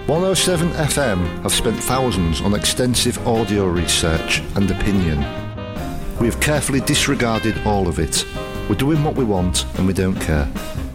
107 FM have spent thousands on extensive audio research and opinion. We have carefully disregarded all of it. We're doing what we want and we don't care.